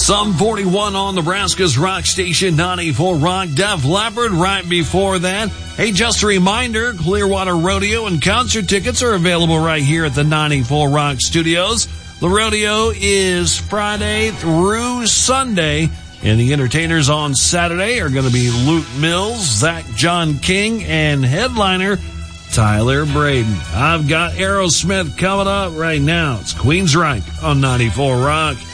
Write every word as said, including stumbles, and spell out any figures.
Some forty-one on Nebraska's rock station, ninety-four Rock. Def Leppard right before that. Hey, just a reminder, Clearwater Rodeo and concert tickets are available right here at the ninety-four Rock Studios. The rodeo is Friday through Sunday, and the entertainers on Saturday are going to be Luke Mills, Zach John King, and headliner Tyler Braden. I've got Aerosmith coming up right now. It's Queensryche on ninety-four Rock.